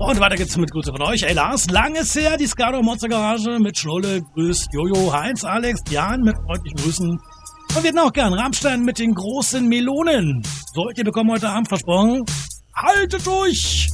Und weiter geht's mit Grüße von euch. Ey Lars, lang ist her, die Skado Monster Garage mit Schnulle, grüßt Jojo, Heinz, Alex, Jan mit freundlichen Grüßen. Und wir hätten auch gern Rammstein mit den großen Melonen. Sollt ihr bekommen heute Abend versprochen. Haltet durch!